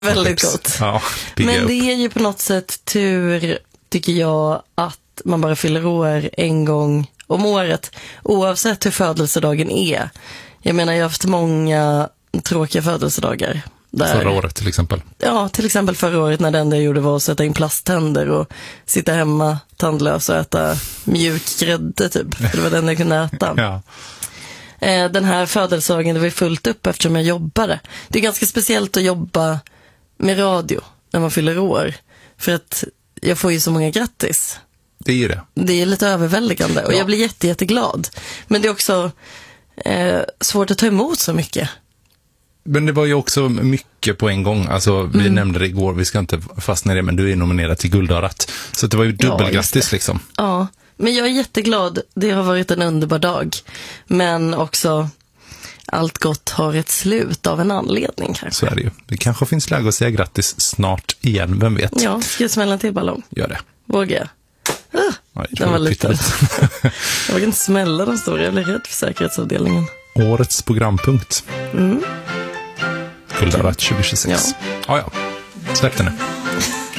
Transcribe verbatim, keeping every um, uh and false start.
Väldigt gott. Ja, men upp. det är ju på något sätt tur, tycker jag, att man bara fyller år en gång om året, oavsett hur födelsedagen är. Jag menar, jag har haft många tråkiga födelsedagar. Där. Förra året till exempel. Ja, till exempel förra året när det enda jag gjorde var att sätta in plasttänder och sitta hemma tandlös och äta mjuk grädde typ. För det var den jag kunde äta. Ja. Den här födelsedagen, det var fullt upp eftersom jag jobbade. Det är ganska speciellt att jobba med radio när man fyller år. För att jag får ju så många grattis. Det är ju det. Det är lite överväldigande och ja. Jag blir jätte, jätteglad. Men det är också eh, svårt att ta emot så mycket. Men det var ju också mycket på en gång. Alltså, vi mm. nämnde det igår, vi ska inte fastna i det, men du är nominerad till Guldörat. Så det var ju dubbelgrattis ja, liksom. Ja, men jag är jätteglad. Det har varit en underbar dag. Men också, allt gott har ett slut av en anledning kanske. Så är det ju. Det kanske finns läge att säga grattis snart igen, vem vet? Ja, ska jag smälla till ballong? Gör det. Vågar jag? Ah, ja, jag den var lite. Jag vågar inte smälla de stora, jag blir rädd för säkerhetsavdelningen. Årets programpunkt. Mm. Guldörat tjugo tjugosex. Ja. Ja, ja. Släpp den nu.